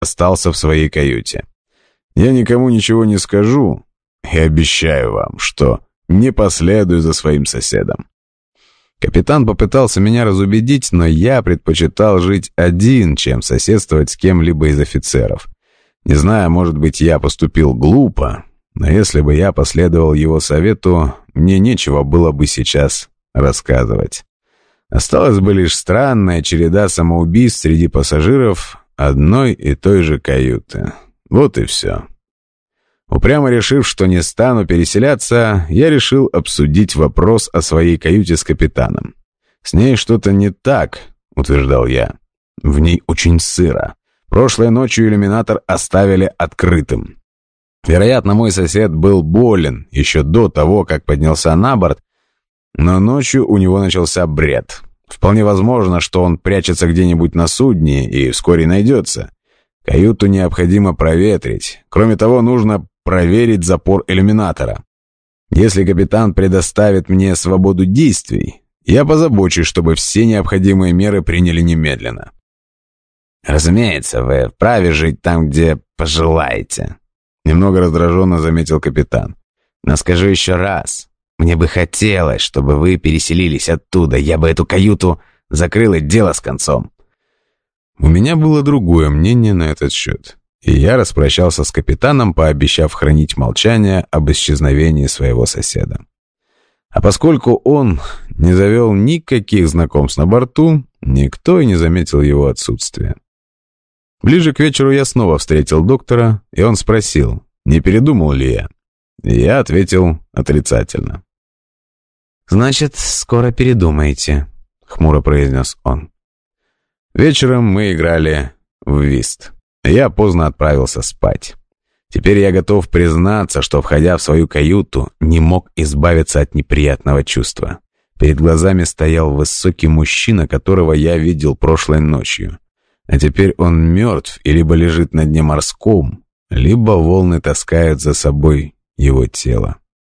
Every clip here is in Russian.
остался в своей каюте. Я никому ничего не скажу и обещаю вам, что не последую за своим соседом. Капитан попытался меня разубедить, но я предпочитал жить один, чем соседствовать с кем-либо из офицеров. Не знаю, может быть, я поступил глупо, но если бы я последовал его совету, мне нечего было бы сейчас рассказывать. Осталась бы лишь странная череда самоубийств среди пассажиров одной и той же каюты. Вот и все. Упрямо решив, что не стану переселяться, я решил обсудить вопрос о своей каюте с капитаном. «С ней что-то не так», — утверждал я. «В ней очень сыро. Прошлой ночью иллюминатор оставили открытым. Вероятно, мой сосед был болен еще до того, как поднялся на борт, но ночью у него начался бред. Вполне возможно, что он прячется где-нибудь на судне и вскоре найдется. Каюту необходимо проветрить. Кроме того, нужно проверить запор иллюминатора. Если капитан предоставит мне свободу действий, я позабочусь, чтобы все необходимые меры приняли немедленно». «Разумеется, вы вправе жить там, где пожелаете», — немного раздраженно заметил капитан. «Но скажу еще раз, мне бы хотелось, чтобы вы переселились оттуда. Я бы эту каюту закрыл, и дело с концом». У меня было другое мнение на этот счет, и я распрощался с капитаном, пообещав хранить молчание об исчезновении своего соседа. А поскольку он не завел никаких знакомств на борту, никто и не заметил его отсутствия. Ближе к вечеру я снова встретил доктора, и он спросил, не передумал ли я. Я ответил отрицательно. «Значит, скоро передумаете», — хмуро произнес он. Вечером мы играли в вист. Я поздно отправился спать. Теперь я готов признаться, что, входя в свою каюту, не мог избавиться от неприятного чувства. Перед глазами стоял высокий мужчина, которого я видел прошлой ночью. А теперь он мертв и либо лежит на дне морском, либо волны таскают за собой его тело.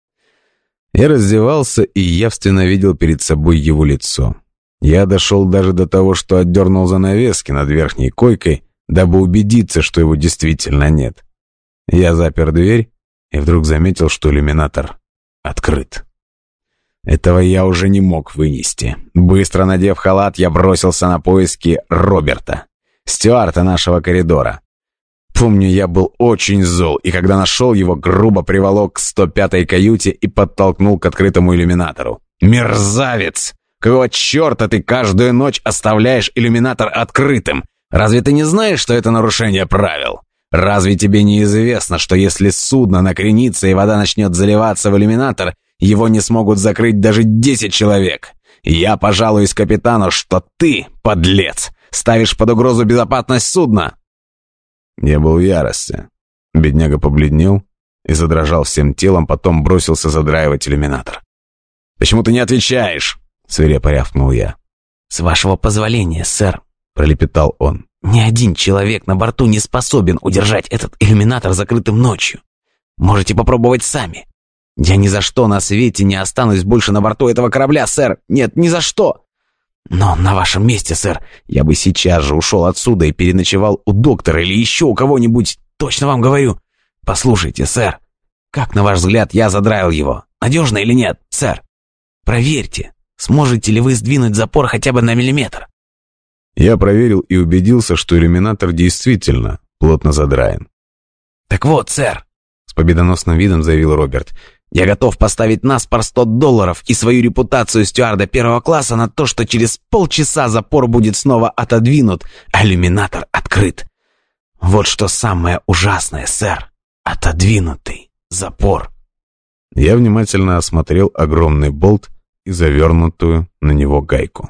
Я раздевался и явственно видел перед собой его лицо. Я дошел даже до того, что отдернул занавески над верхней койкой, дабы убедиться, что его действительно нет. Я запер дверь и вдруг заметил, что иллюминатор открыт. Этого я уже не мог вынести. Быстро надев халат, я бросился на поиски Роберта, стюарда нашего коридора. Помню, я был очень зол, и когда нашел его, грубо приволок к 105-й каюте и подтолкнул к открытому иллюминатору. «Мерзавец! Какого черта ты каждую ночь оставляешь иллюминатор открытым? Разве ты не знаешь, что это нарушение правил? Разве тебе не известно, что если судно накренится и вода начнет заливаться в иллюминатор, его не смогут закрыть даже 10 человек? Я пожалуюсь капитану, что ты, подлец, ставишь под угрозу безопасность судна». Я был в ярости. Бедняга побледнел и задрожал всем телом, потом бросился задраивать иллюминатор. «Почему ты не отвечаешь?» — свирепо рявкнул я. «С вашего позволения, сэр», — пролепетал он. «ни один человек на борту не способен удержать этот иллюминатор закрытым ночью. Можете попробовать сами. Я ни за что на свете не останусь больше на борту этого корабля, сэр. Нет, ни за что. Но на вашем месте, сэр, я бы сейчас же ушел отсюда и переночевал у доктора или еще у кого-нибудь, точно вам говорю. Послушайте, сэр, как, на ваш взгляд, я задраил его? Надежно или нет, сэр? Проверьте, сможете ли вы сдвинуть запор хотя бы на миллиметр». Я проверил и убедился, что иллюминатор действительно плотно задраен. «Так вот, сэр», — с победоносным видом заявил Роберт, «я готов поставить на спор $100 и свою репутацию стюарда первого класса на то, что через полчаса запор будет снова отодвинут, а иллюминатор открыт. Вот что самое ужасное, сэр. Отодвинутый запор». Я внимательно осмотрел огромный болт и завернутую на него гайку.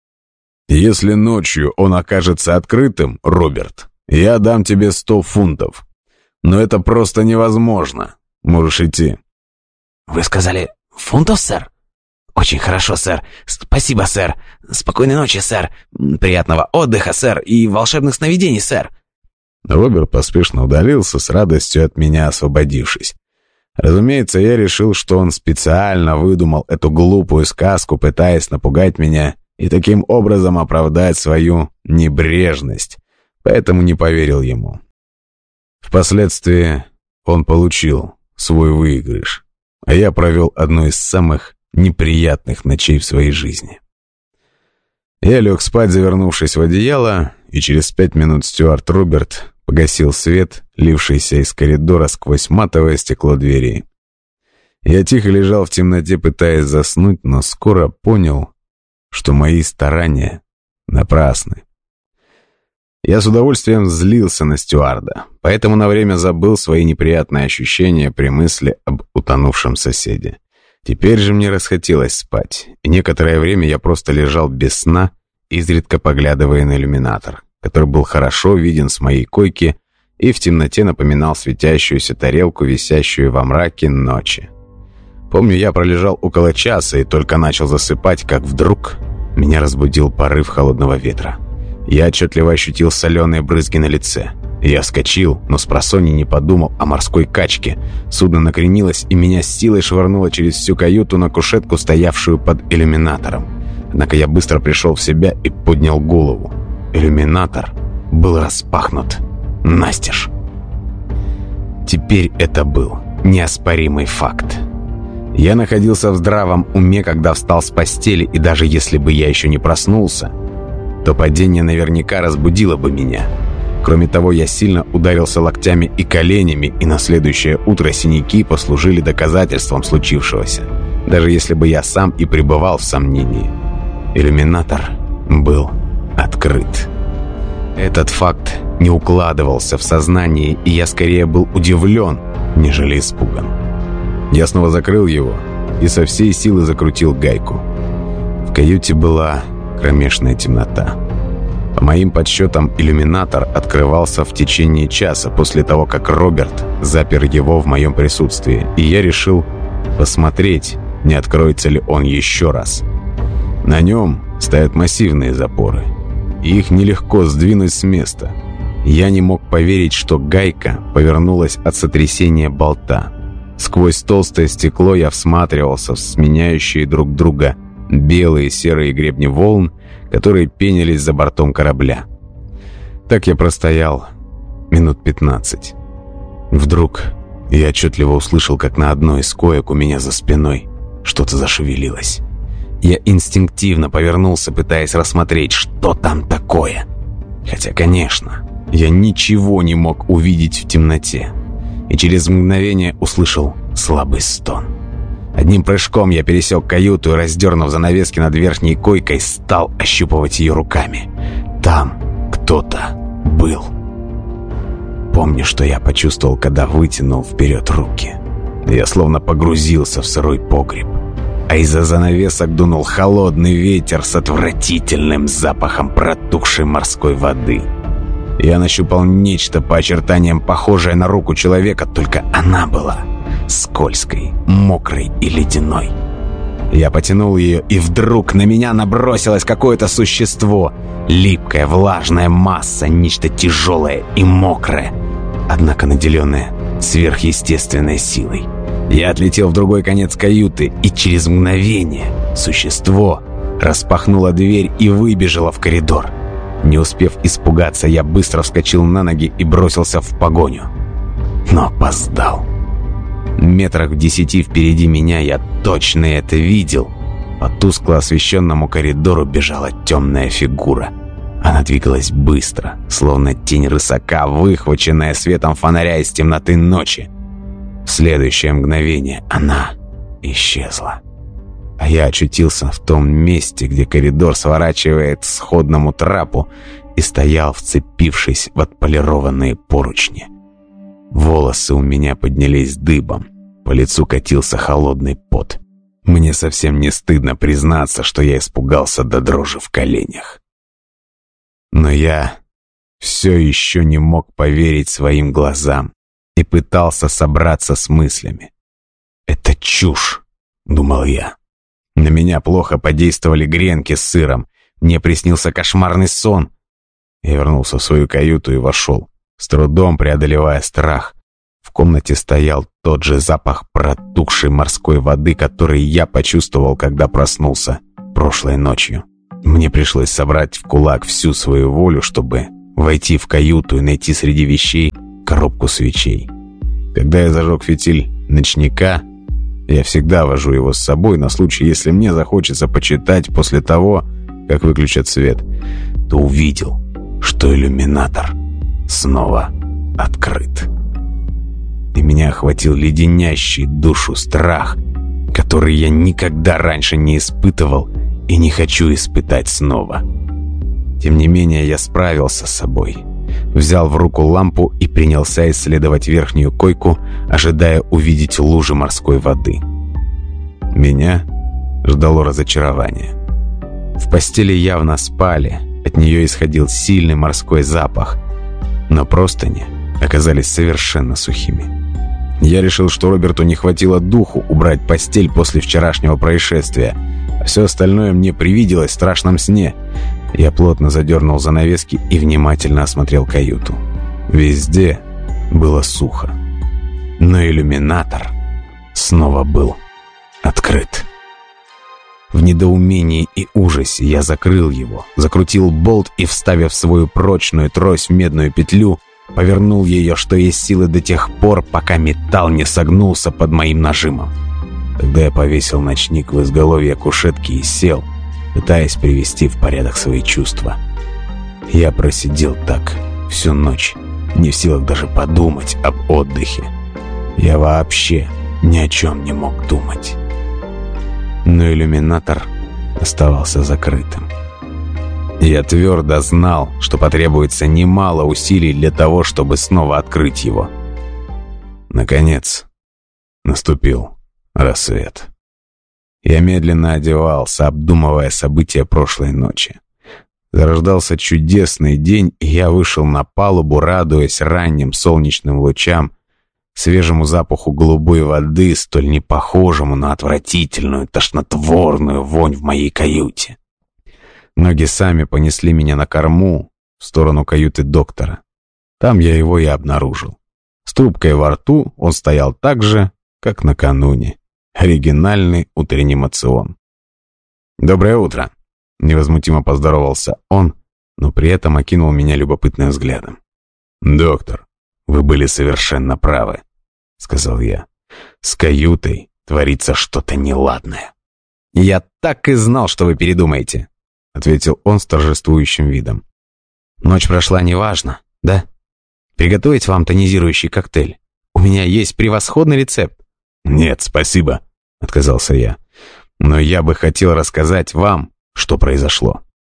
«Если ночью он окажется открытым, Роберт, я дам тебе 100 фунтов. Но это просто невозможно. Можешь идти». «Вы сказали фунтов, сэр? Очень хорошо, сэр. Спасибо, сэр. Спокойной ночи, сэр. Приятного отдыха, сэр, и волшебных сновидений, сэр». Роберт поспешно удалился, с радостью от меня освободившись. Разумеется, я решил, что он специально выдумал эту глупую сказку, пытаясь напугать меня и таким образом оправдать свою небрежность, поэтому не поверил ему. Впоследствии он получил свой выигрыш, а я провел одну из самых неприятных ночей в своей жизни. Я лег спать, завернувшись в одеяло, и через 5 минут Стюарт Роберт погасил свет, лившийся из коридора сквозь матовое стекло двери. Я тихо лежал в темноте, пытаясь заснуть, но скоро понял, что мои старания напрасны. Я с удовольствием злился на Стюарда, поэтому на время забыл свои неприятные ощущения при мысли об утонувшем соседе. Теперь же мне расхотелось спать, и некоторое время я просто лежал без сна, изредка поглядывая на иллюминатор, который был хорошо виден с моей койки и в темноте напоминал светящуюся тарелку, висящую во мраке ночи. Помню, я пролежал около часа и только начал засыпать, как вдруг меня разбудил порыв холодного ветра. Я отчетливо ощутил соленые брызги на лице. Я вскочил, но спросонья не подумал о морской качке. Судно накренилось, и меня с силой швырнуло через всю каюту на кушетку, стоявшую под иллюминатором. Однако я быстро пришел в себя и поднял голову. Иллюминатор был распахнут настежь. Теперь это был неоспоримый факт. Я находился в здравом уме, когда встал с постели, и даже если бы я еще не проснулся, то падение наверняка разбудило бы меня. Кроме того, я сильно ударился локтями и коленями, и на следующее утро синяки послужили доказательством случившегося, даже если бы я сам и пребывал в сомнении. Иллюминатор был открыт. Этот факт не укладывался в сознание, и я скорее был удивлен, нежели испуган. Я снова закрыл его и со всей силы закрутил гайку. В каюте была кромешная темнота. По моим подсчетам, иллюминатор открывался в течение часа после того, как Роберт запер его в моем присутствии, и я решил посмотреть, не откроется ли он еще раз. На нем стоят массивные запоры, и их нелегко сдвинуть с места. Я не мог поверить, что гайка повернулась от сотрясения болта. Сквозь толстое стекло я всматривался в сменяющие друг друга белые и серые гребни волн, которые пенились за бортом корабля. Так я простоял минут 15. Вдруг я отчетливо услышал, как на одной из коек у меня за спиной что-то зашевелилось. Я инстинктивно повернулся, пытаясь рассмотреть, что там такое. Хотя, конечно, я ничего не мог увидеть в темноте. И через мгновение услышал слабый стон. Одним прыжком я пересек каюту и, раздернув занавески над верхней койкой, стал ощупывать ее руками. Там кто-то был. Помню, что я почувствовал, когда вытянул вперед руки. Я словно погрузился в сырой погреб, а из-за занавесок дунул холодный ветер с отвратительным запахом протухшей морской воды. Я нащупал нечто по очертаниям похожее на руку человека, только она была скользкой, мокрой и ледяной. Я потянул ее, и вдруг на меня набросилось какое-то существо. Липкая, влажная масса, нечто тяжелое и мокрое, однако наделенное сверхъестественной силой. Я отлетел в другой конец каюты, и через мгновение существо распахнуло дверь и выбежало в коридор. Не успев испугаться, я быстро вскочил на ноги и бросился в погоню. Но опоздал. Метрах в 10 впереди меня я точно это видел. По тускло освещенному коридору бежала темная фигура. Она двигалась быстро, словно тень рысака, выхваченная светом фонаря из темноты ночи. В следующее мгновение она исчезла. А я очутился в том месте, где коридор сворачивает к сходному трапу, и стоял, вцепившись в отполированные поручни. Волосы у меня поднялись дыбом, по лицу катился холодный пот. Мне совсем не стыдно признаться, что я испугался до дрожи в коленях. Но я все еще не мог поверить своим глазам и пытался собраться с мыслями. «Это чушь», — думал я. На меня плохо подействовали гренки с сыром. Мне приснился кошмарный сон. Я вернулся в свою каюту и вошел, с трудом преодолевая страх. В комнате стоял тот же запах протухшей морской воды, который я почувствовал, когда проснулся прошлой ночью. Мне пришлось собрать в кулак всю свою волю, чтобы войти в каюту и найти среди вещей коробку коробку свечей. Когда я зажег фитиль ночника, я всегда вожу его с собой на случай, если мне захочется почитать после того, как выключат свет, то увидел, что иллюминатор снова открыт. И меня охватил леденящий душу страх, который я никогда раньше не испытывал и не хочу испытать снова. Тем не менее, я справился с собой. Взял в руку лампу и принялся исследовать верхнюю койку, ожидая увидеть лужи морской воды. Меня ждало разочарование. В постели явно спали, от нее исходил сильный морской запах, но простыни оказались совершенно сухими. Я решил, что Роберту не хватило духу убрать постель после вчерашнего происшествия, а все остальное мне привиделось в страшном сне. Я плотно задернул занавески и внимательно осмотрел каюту. Везде было сухо, но иллюминатор снова был открыт. В недоумении и ужасе я закрыл его, закрутил болт и, вставив свою прочную трость в медную петлю, повернул ее, что есть силы, до тех пор, пока металл не согнулся под моим нажимом. Тогда я повесил ночник в изголовье кушетки и сел, пытаясь привести в порядок свои чувства. Я просидел так всю ночь, не в силах даже подумать об отдыхе. Я вообще ни о чем не мог думать. Но иллюминатор оставался закрытым. Я твердо знал, что потребуется немало усилий для того, чтобы снова открыть его. Наконец, наступил рассвет. Я медленно одевался, обдумывая события прошлой ночи. Зарождался чудесный день, и я вышел на палубу, радуясь ранним солнечным лучам, свежему запаху голубой воды, столь не похожему на отвратительную, тошнотворную вонь в моей каюте. Ноги сами понесли меня на корму, в сторону каюты доктора. Там я его и обнаружил. С трубкой во рту он стоял так же, как накануне. Оригинальный утренний мацион. «Доброе утро!» — невозмутимо поздоровался он, но при этом окинул меня любопытным взглядом. «Доктор, вы были совершенно правы», — сказал я. «С каютой творится что-то неладное». «Я так и знал, что вы передумаете», — ответил он с торжествующим видом. «Ночь прошла неважно, да? Приготовить вам тонизирующий коктейль? У меня есть превосходный рецепт». «Нет, спасибо», — отказался я. «Но я бы хотел рассказать вам, что произошло».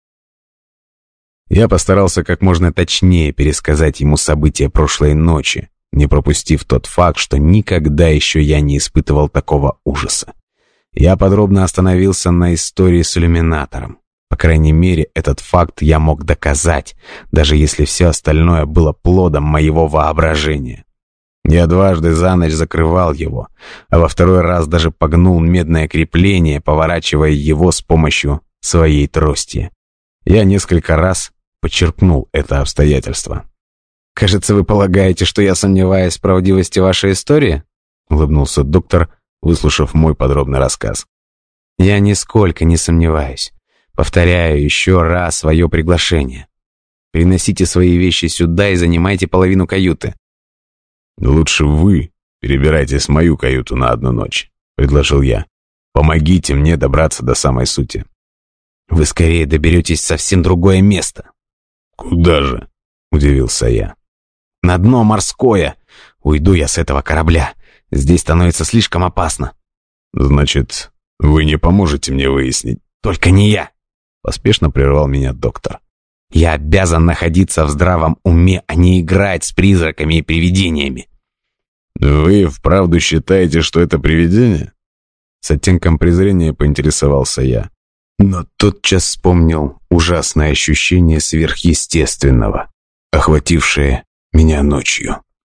Я постарался как можно точнее пересказать ему события прошлой ночи, не пропустив тот факт, что никогда еще я не испытывал такого ужаса. Я подробно остановился на истории с иллюминатором. По крайней мере, этот факт я мог доказать, даже если все остальное было плодом моего воображения. Я дважды за ночь закрывал его, а во второй раз даже погнул медное крепление, поворачивая его с помощью своей трости. Я несколько раз подчеркнул это обстоятельство. «Кажется, вы полагаете, что я сомневаюсь в правдивости вашей истории?» — улыбнулся доктор, выслушав мой подробный рассказ. «Я нисколько не сомневаюсь. Повторяю еще раз свое приглашение. Приносите свои вещи сюда и занимайте половину каюты». «Лучше вы перебирайтесь в мою каюту на одну ночь», — предложил я. «Помогите мне добраться до самой сути». «Вы скорее доберетесь в совсем другое место». «Куда же?» — удивился я. «На дно морское. Уйду я с этого корабля. Здесь становится слишком опасно». «Значит, вы не поможете мне выяснить?» «Только не я», — поспешно прервал меня доктор. «Я обязан находиться в здравом уме, а не играть с призраками и привидениями». «Вы вправду считаете, что это привидение?» С оттенком презрения поинтересовался я. Но тотчас вспомнил ужасное ощущение сверхъестественного, охватившее меня ночью.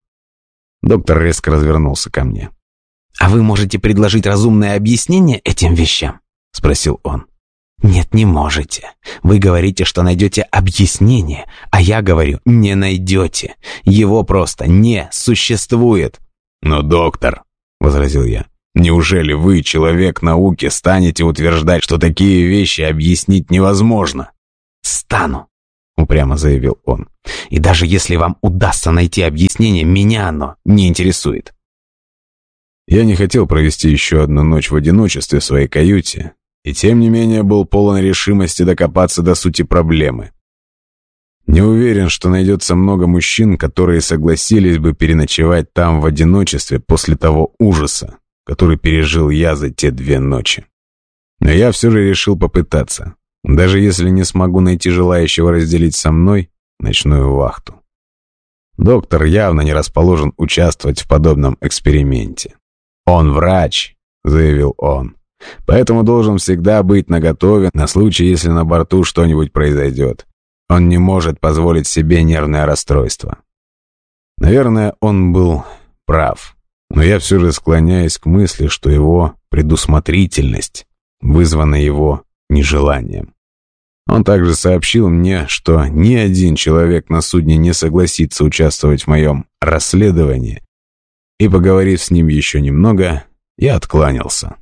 Доктор резко развернулся ко мне. «А вы можете предложить разумное объяснение этим вещам?» — спросил он. «Нет, не можете. Вы говорите, что найдете объяснение, а я говорю, не найдете. Его просто не существует». «Но, доктор», — возразил я, — «неужели вы, человек науки, станете утверждать, что такие вещи объяснить невозможно?» «Стану», — упрямо заявил он. «И даже если вам удастся найти объяснение, меня оно не интересует». Я не хотел провести еще одну ночь в одиночестве в своей каюте, и тем не менее был полон решимости докопаться до сути проблемы. Не уверен, что найдется много мужчин, которые согласились бы переночевать там в одиночестве после того ужаса, который пережил я за те 2 ночи. Но я все же решил попытаться, даже если не смогу найти желающего разделить со мной ночную вахту. Доктор явно не расположен участвовать в подобном эксперименте. «Он врач», — заявил он, «поэтому должен всегда быть наготове на случай, если на борту что-нибудь произойдет. Он не может позволить себе нервное расстройство». Наверное, он был прав, но я все же склоняюсь к мысли, что его предусмотрительность вызвана его нежеланием. Он также сообщил мне, что ни один человек на судне не согласится участвовать в моем расследовании, и, поговорив с ним еще немного, я откланялся.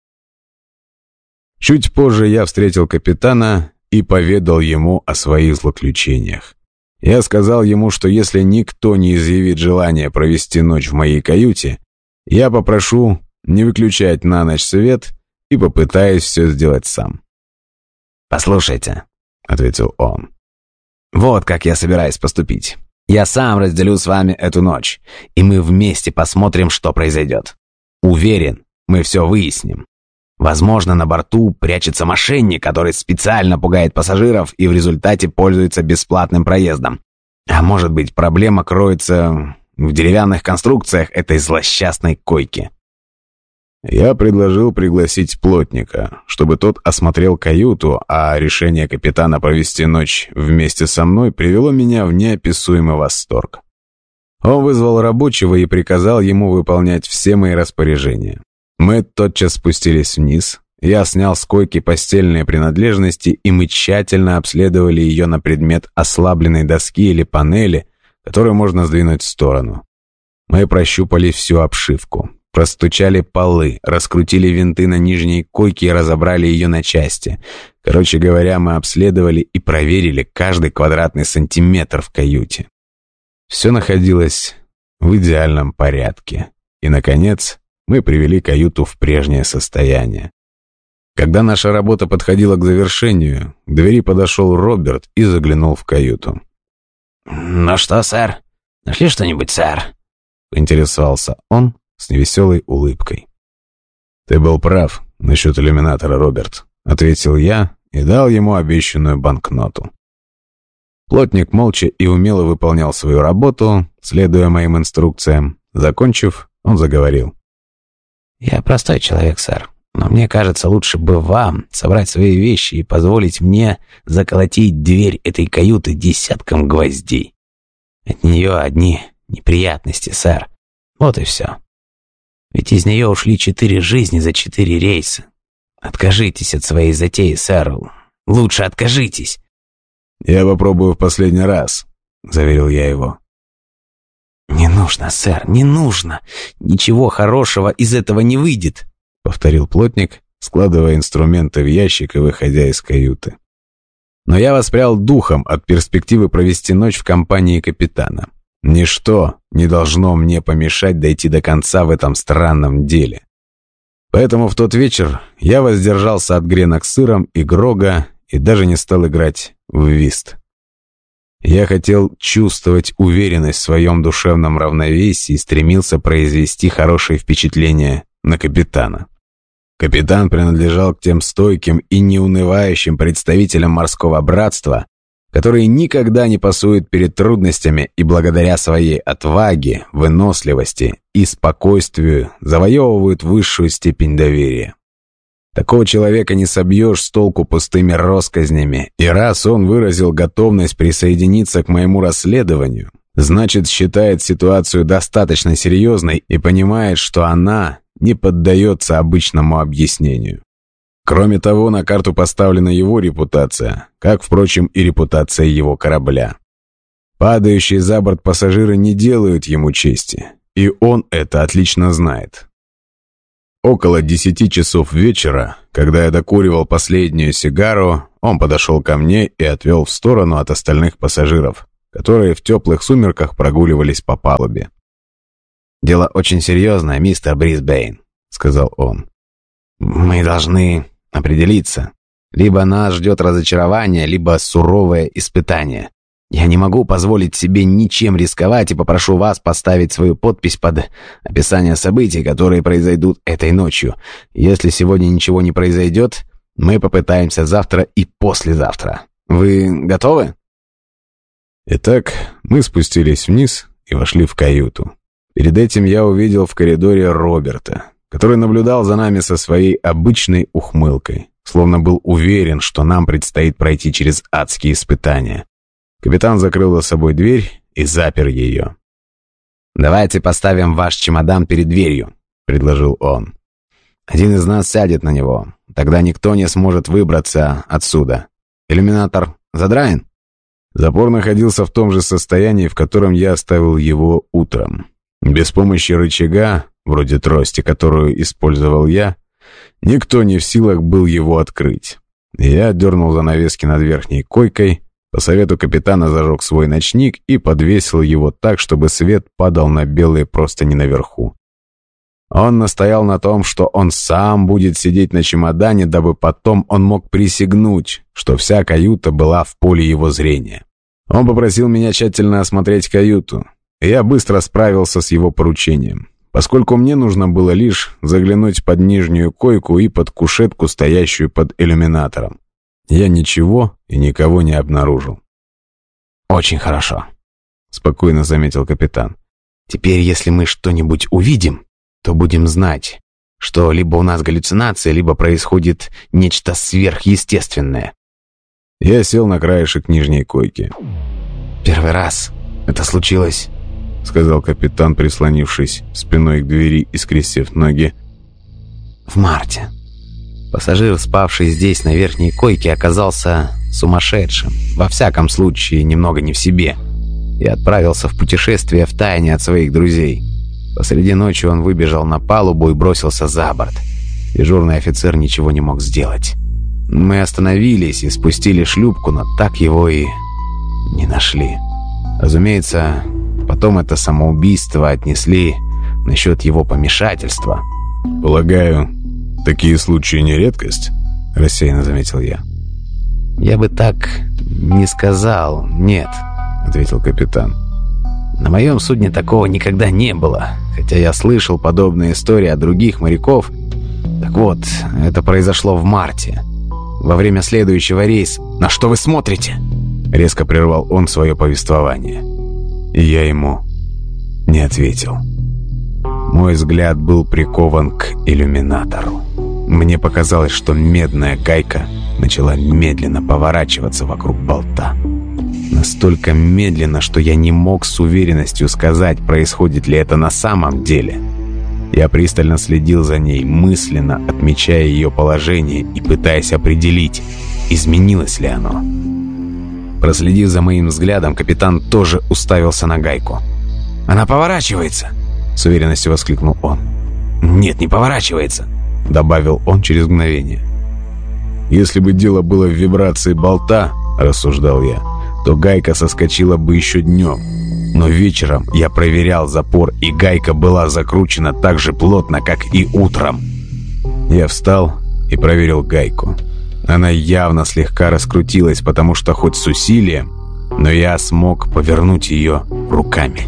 Чуть позже я встретил капитана и поведал ему о своих злоключениях. Я сказал ему, что если никто не изъявит желания провести ночь в моей каюте, я попрошу не выключать на ночь свет и попытаюсь все сделать сам. «Послушайте», — ответил он, — «вот как я собираюсь поступить. Я сам разделю с вами эту ночь, и мы вместе посмотрим, что произойдет. Уверен, мы все выясним. Возможно, на борту прячется мошенник, который специально пугает пассажиров и в результате пользуется бесплатным проездом. А может быть, проблема кроется в деревянных конструкциях этой злосчастной койки». Я предложил пригласить плотника, чтобы тот осмотрел каюту, а решение капитана провести ночь вместе со мной привело меня в неописуемый восторг. Он вызвал рабочего и приказал ему выполнять все мои распоряжения. Мы тотчас спустились вниз, я снял с койки постельные принадлежности, и мы тщательно обследовали ее на предмет ослабленной доски или панели, которую можно сдвинуть в сторону. Мы прощупали всю обшивку. Простучали полы, раскрутили винты на нижней койке и разобрали ее на части. Короче говоря, мы обследовали и проверили каждый квадратный сантиметр в каюте. Все находилось в идеальном порядке. И, наконец, мы привели каюту в прежнее состояние. Когда наша работа подходила к завершению, к двери подошел Роберт и заглянул в каюту. «Ну что, сэр? Нашли что-нибудь, сэр?» — поинтересовался он с невеселой улыбкой. «Ты был прав насчет иллюминатора, Роберт», — ответил я и дал ему обещанную банкноту. Плотник молча и умело выполнял свою работу, следуя моим инструкциям. Закончив, он заговорил. «Я простой человек, сэр, но мне кажется, лучше бы вам собрать свои вещи и позволить мне заколотить дверь этой каюты десятком гвоздей. От нее одни неприятности, сэр. Вот и все. Ведь из нее ушли 4 жизни за 4 рейса. Откажитесь от своей затеи, сэр. Лучше откажитесь». «Я попробую в последний раз», — заверил я его. «Не нужно, сэр, не нужно. Ничего хорошего из этого не выйдет», — повторил плотник, складывая инструменты в ящик и выходя из каюты. Но я воспрял духом от перспективы провести ночь в компании капитана. Ничто не должно мне помешать дойти до конца в этом странном деле. Поэтому в тот вечер я воздержался от гренок с сыром и грога и даже не стал играть в вист. Я хотел чувствовать уверенность в своем душевном равновесии и стремился произвести хорошее впечатление на капитана. Капитан принадлежал к тем стойким и неунывающим представителям морского братства, которые никогда не пасуют перед трудностями и благодаря своей отваге, выносливости и спокойствию завоевывают высшую степень доверия. Такого человека не собьешь с толку пустыми россказнями, и раз он выразил готовность присоединиться к моему расследованию, значит, считает ситуацию достаточно серьезной и понимает, что она не поддается обычному объяснению. Кроме того, на карту поставлена его репутация, как, впрочем, и репутация его корабля. Падающие за борт пассажиры не делают ему чести, и он это отлично знает. Около 10 часов вечера, когда я докуривал последнюю сигару, он подошел ко мне и отвел в сторону от остальных пассажиров, которые в теплых сумерках прогуливались по палубе. «Дело очень серьезное, мистер Брисбейн», — сказал он. «Мы должны определиться. Либо нас ждет разочарование, либо суровое испытание. Я не могу позволить себе ничем рисковать и попрошу вас поставить свою подпись под описание событий, которые произойдут этой ночью. Если сегодня ничего не произойдет, мы попытаемся завтра и послезавтра. Вы готовы?» Итак, мы спустились вниз и вошли в каюту. Перед этим я увидел в коридоре Роберта, который наблюдал за нами со своей обычной ухмылкой, словно был уверен, что нам предстоит пройти через адские испытания. Капитан закрыл за собой дверь и запер ее. «Давайте поставим ваш чемодан перед дверью», — предложил он. «Один из нас сядет на него. Тогда никто не сможет выбраться отсюда. Иллюминатор задраен?» Запор находился в том же состоянии, в котором я оставил его утром. Без помощи рычага, вроде трости, которую использовал я, никто не в силах был его открыть. Я дернул занавески над верхней койкой, по совету капитана зажег свой ночник и подвесил его так, чтобы свет падал на белые простыни наверху. Он настоял на том, что он сам будет сидеть на чемодане, дабы потом он мог присягнуть, что вся каюта была в поле его зрения. Он попросил меня тщательно осмотреть каюту, и я быстро справился с его поручением, поскольку мне нужно было лишь заглянуть под нижнюю койку и под кушетку, стоящую под иллюминатором. Я ничего и никого не обнаружил. «Очень хорошо», — спокойно заметил капитан. «Теперь, если мы что-нибудь увидим, то будем знать, что либо у нас галлюцинация, либо происходит нечто сверхъестественное». Я сел на краешек нижней койки. «Первый раз это случилось», — сказал капитан, прислонившись спиной к двери и скрестив ноги. «В марте. Пассажир, спавший здесь на верхней койке, оказался сумасшедшим, во всяком случае немного не в себе, и отправился в путешествие втайне от своих друзей. Посреди ночи он выбежал на палубу и бросился за борт. Дежурный офицер ничего не мог сделать. Мы остановились и спустили шлюпку, но так его и не нашли. Разумеется, потом это самоубийство отнесли насчет его помешательства». «Полагаю, такие случаи не редкость?» — рассеянно заметил я. «Я бы так не сказал, нет», — ответил капитан. «На моем судне такого никогда не было, хотя я слышал подобные истории от других моряков. Так вот, это произошло в марте, во время следующего рейса». «На что вы смотрите?» — резко прервал он свое повествование. И я ему не ответил. Мой взгляд был прикован к иллюминатору. Мне показалось, что медная гайка начала медленно поворачиваться вокруг болта. Настолько медленно, что я не мог с уверенностью сказать, происходит ли это на самом деле. Я пристально следил за ней, мысленно отмечая ее положение и пытаясь определить, изменилось ли оно. Проследив за моим взглядом, капитан тоже уставился на гайку. «Она поворачивается!» — с уверенностью воскликнул он. «Нет, не поворачивается!» — добавил он через мгновение. «Если бы дело было в вибрации болта, — рассуждал я, — то гайка соскочила бы еще днем. Но вечером я проверял запор, и гайка была закручена так же плотно, как и утром. Я встал и проверил гайку. Она явно слегка раскрутилась, потому что хоть с усилием, но я смог повернуть ее руками».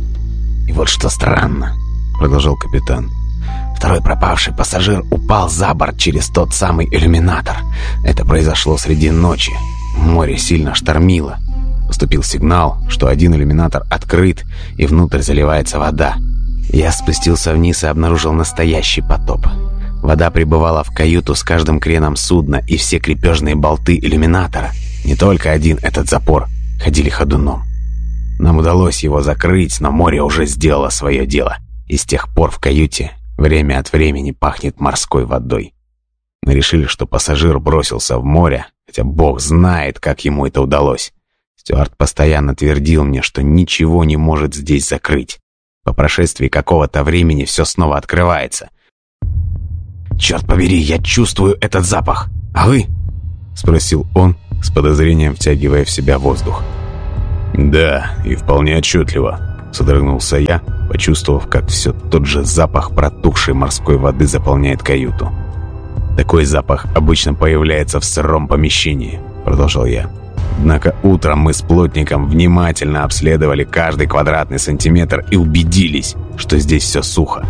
«И вот что странно», — продолжал капитан. «Второй пропавший пассажир упал за борт через тот самый иллюминатор. Это произошло среди ночи. Море сильно штормило. Поступил сигнал, что один иллюминатор открыт, и внутрь заливается вода. Я спустился вниз и обнаружил настоящий потоп. Вода прибывала в каюту с каждым креном судна, и все крепежные болты иллюминатора, не только один этот запор, ходили ходуном. Нам удалось его закрыть, но море уже сделало свое дело, и с тех пор в каюте время от времени пахнет морской водой. Мы решили, что пассажир бросился в море, хотя бог знает, как ему это удалось. Стюарт постоянно твердил мне, что ничего не может здесь закрыть. По прошествии какого-то времени все снова открывается. «Черт побери, я чувствую этот запах! А вы?» — спросил он, с подозрением втягивая в себя воздух. «Да, и вполне отчетливо», — содрогнулся я, почувствовав, как все тот же запах протухшей морской воды заполняет каюту. «Такой запах обычно появляется в сыром помещении», — продолжал я. «Однако утром мы с плотником внимательно обследовали каждый квадратный сантиметр и убедились, что здесь все сухо.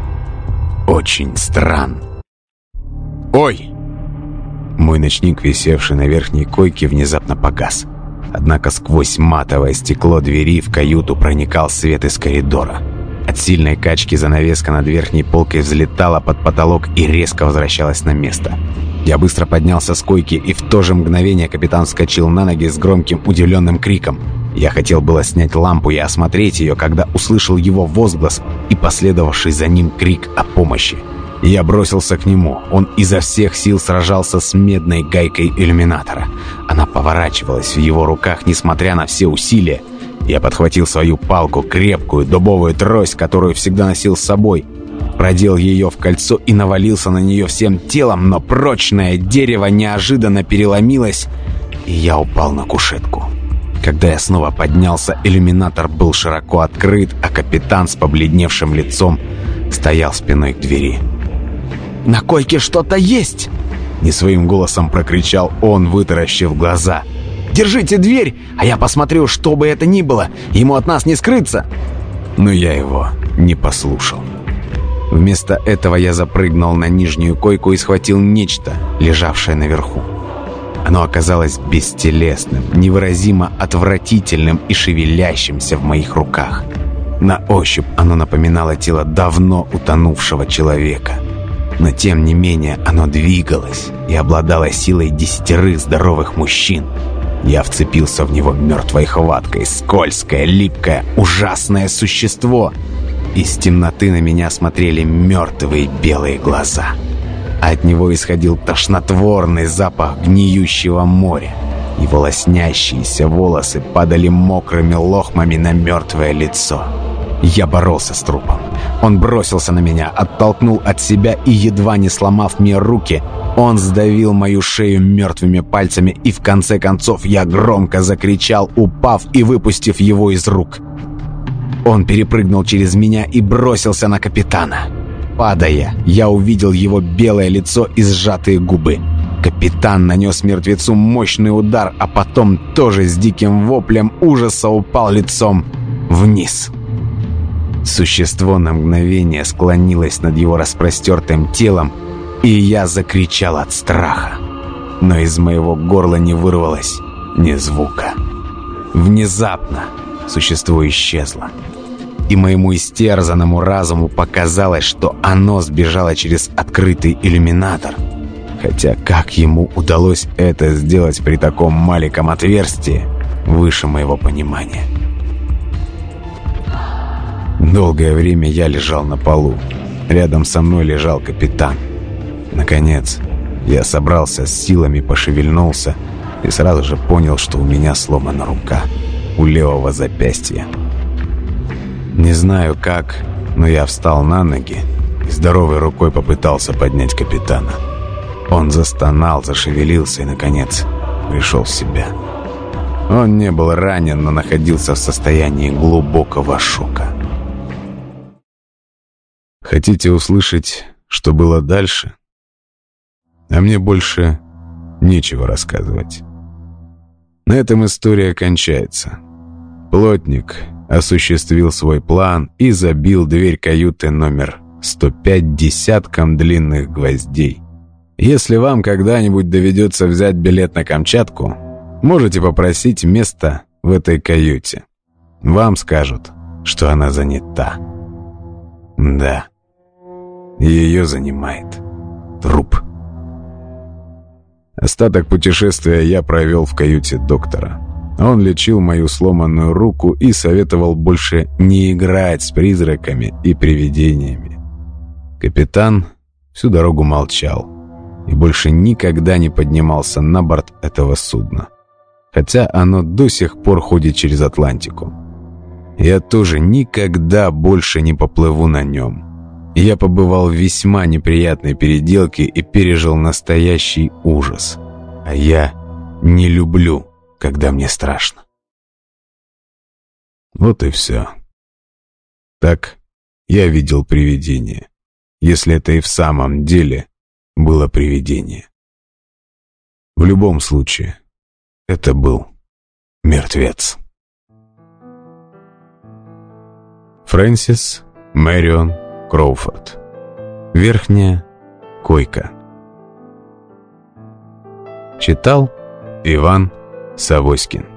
Очень странно». «Ой!» Мой ночник, висевший на верхней койке, внезапно погас. Однако сквозь матовое стекло двери в каюту проникал свет из коридора. От сильной качки занавеска над верхней полкой взлетала под потолок и резко возвращалась на место. Я быстро поднялся с койки, и в то же мгновение капитан вскочил на ноги с громким удивленным криком. Я хотел было снять лампу и осмотреть ее, когда услышал его возглас и последовавший за ним крик о помощи. Я бросился к нему. Он изо всех сил сражался с медной гайкой иллюминатора. Она поворачивалась в его руках, несмотря на все усилия. Я подхватил свою палку, крепкую дубовую трость, которую всегда носил с собой, продел ее в кольцо и навалился на нее всем телом, но прочное дерево неожиданно переломилось, и я упал на кушетку. Когда я снова поднялся, иллюминатор был широко открыт, а капитан с побледневшим лицом стоял спиной к двери. «На койке что-то есть!» — не своим голосом прокричал он, вытаращив глаза. «Держите дверь, а я посмотрю, что бы это ни было. Ему от нас не скрыться!» Но я его не послушал. Вместо этого я запрыгнул на нижнюю койку и схватил нечто, лежавшее наверху. Оно оказалось бестелесным, невыразимо отвратительным и шевелящимся в моих руках. На ощупь оно напоминало тело давно утонувшего человека. Но тем не менее оно двигалось и обладало силой 10 здоровых мужчин. Я вцепился в него мертвой хваткой, скользкое, липкое, ужасное существо. Из темноты на меня смотрели мертвые белые глаза. От него исходил тошнотворный запах гниющего моря. Его лоснящиеся волосы падали мокрыми лохмами на мертвое лицо. Я боролся с трупом. Он бросился на меня, оттолкнул от себя и, едва не сломав мне руки, он сдавил мою шею мертвыми пальцами, и в конце концов я громко закричал, упав и выпустив его из рук. Он перепрыгнул через меня и бросился на капитана. Падая, я увидел его белое лицо и сжатые губы. Капитан нанес мертвецу мощный удар, а потом тоже с диким воплем ужаса упал лицом вниз. Существо на мгновение склонилось над его распростертым телом, и я закричал от страха. Но из моего горла не вырвалось ни звука. Внезапно существо исчезло, и моему истерзанному разуму показалось, что оно сбежало через открытый иллюминатор. Хотя как ему удалось это сделать при таком маленьком отверстии, выше моего понимания. Долгое время я лежал на полу. Рядом со мной лежал капитан. Наконец, я собрался с силами, пошевельнулся и сразу же понял, что у меня сломана рука у левого запястья. Не знаю как, но я встал на ноги и здоровой рукой попытался поднять капитана. Он застонал, зашевелился и, наконец, пришел в себя. Он не был ранен, но находился в состоянии глубокого шока. Хотите услышать, что было дальше? А мне больше нечего рассказывать. На этом история кончается. Плотник осуществил свой план и забил дверь каюты номер 105 десятком длинных гвоздей. Если вам когда-нибудь доведется взять билет на Камчатку, можете попросить место в этой каюте. Вам скажут, что она занята. Да, ее занимает труп. Остаток путешествия я провел в каюте доктора. Он лечил мою сломанную руку и советовал больше не играть с призраками и привидениями. Капитан всю дорогу молчал и больше никогда не поднимался на борт этого судна, хотя оно до сих пор ходит через Атлантику. Я тоже никогда больше не поплыву на нем. Я побывал в весьма неприятной переделке и пережил настоящий ужас. А я не люблю, когда мне страшно. Вот и все. Так я видел привидение, если это и в самом деле было привидение. В любом случае, это был мертвец. Фрэнсис Мэрион Кроуфорд. Верхняя койка. Читал Иван Савоськин.